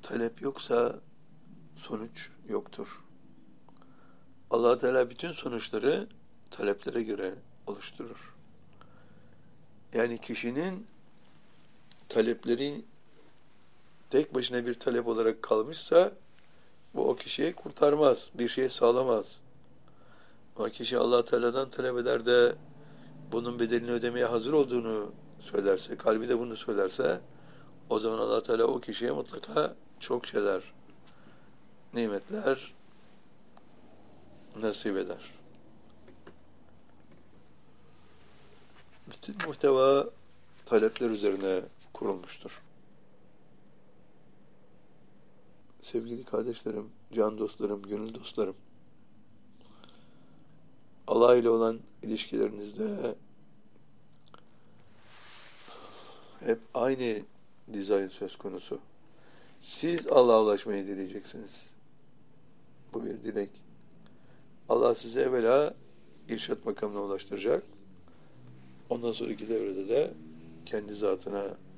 Talep yoksa sonuç yoktur. Allah Teala bütün sonuçları taleplere göre oluşturur. Yani kişinin talepleri tek başına bir talep olarak kalmışsa bu o kişiyi kurtarmaz, bir şey sağlamaz. Ama kişi Allah Teala'dan talep eder de bunun bedelini ödemeye hazır olduğunu söylerse, kalbi de bunu söylerse, o zaman Allah Teala o kişiye mutlaka çok şeyler, nimetler nasip eder. Bütün muhteva talepler üzerine kurulmuştur. Sevgili kardeşlerim, can dostlarım, gönül dostlarım, Allah ile olan ilişkilerinizde hep aynı dizayn söz konusu. Siz Allah'a ulaşmayı dileyeceksiniz. Bu bir dilek. Allah sizi evvela irşat makamına ulaştıracak. Ondan sonraki devrede de kendi zatına